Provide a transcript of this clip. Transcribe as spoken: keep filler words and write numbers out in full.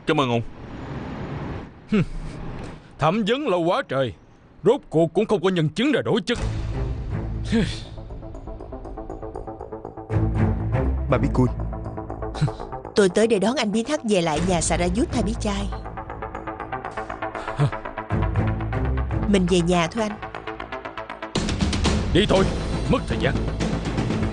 Cảm ơn ông. Thẩm vấn lâu quá trời, rốt cuộc cũng không có nhân chứng nào đối chất. Babikun, Tôi tới để đón anh Biến Hắc về lại nhà Sarayut thay bí chai. Mình về nhà thôi anh. Đi thôi, mất thời gian.